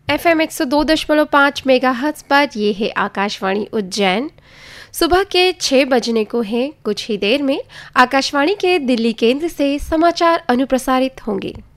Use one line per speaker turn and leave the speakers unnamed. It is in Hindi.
FM 102.5 मेगाहर्ट्ज पर ये है आकाशवाणी उज्जैन। सुबह के 6 बजने को है। कुछ ही देर में आकाशवाणी के दिल्ली केंद्र से समाचार अनुप्रसारित होंगे।